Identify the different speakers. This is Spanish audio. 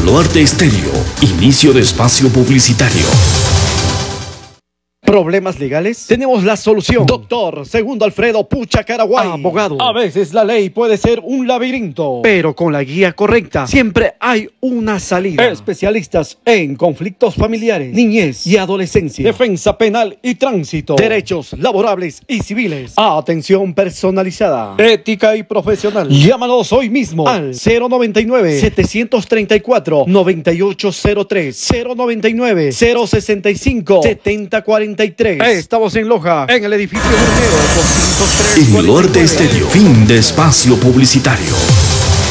Speaker 1: Baluarte Estéreo. Inicio de espacio publicitario.
Speaker 2: ¿Problemas legales? Tenemos la solución. Doctor Segundo Alfredo Pucha Caraguay, abogado. A veces la ley puede ser un laberinto, pero con la guía correcta siempre hay una salida. Especialistas en conflictos familiares, niñez y adolescencia, defensa penal y tránsito, derechos laborables y civiles, atención personalizada, ética y profesional. Llámanos hoy mismo al 099-734-9803, 099-065-7040. Estamos en Loja, en el edificio Borneo 203.
Speaker 1: En Baluarte Estéreo, fin de espacio publicitario.